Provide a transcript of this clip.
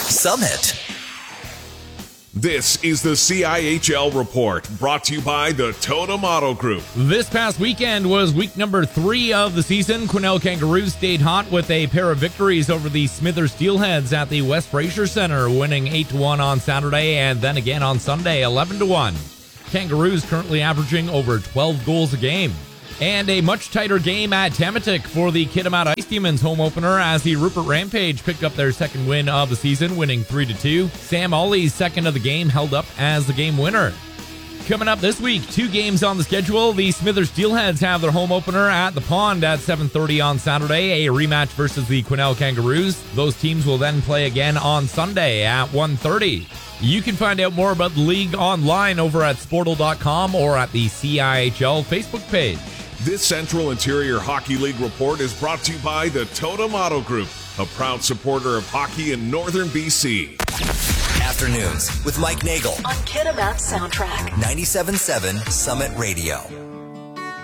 Summit. This is the CIHL Report, brought to you by the Totem Auto Group. This past weekend was week number 3 of the season. Quesnel Kangaroos stayed hot with a pair of victories over the Smithers Steelheads at the West Fraser Center, winning 8-1 on Saturday and then again on Sunday, 11-1. Kangaroos currently averaging over 12 goals a game. And a much tighter game at Tamatik for the Kitimat Ice Demons home opener as the Rupert Rampage picked up their second win of the season, winning 3-2. Sam Olley's second of the game held up as the game winner. Coming up this week, 2 games on the schedule. The Smithers Steelheads have their home opener at the Pond at 7:30 on Saturday, a rematch versus the Quesnel Kangaroos. Those teams will then play again on Sunday at 1:30. You can find out more about the league online over at Sportle.com or at the CIHL Facebook page. This Central Interior Hockey League report is brought to you by the Totem Auto Group, a proud supporter of hockey in northern BC. Afternoons with Mike Nagel on Kitimat Soundtrack. 97.7 Summit Radio.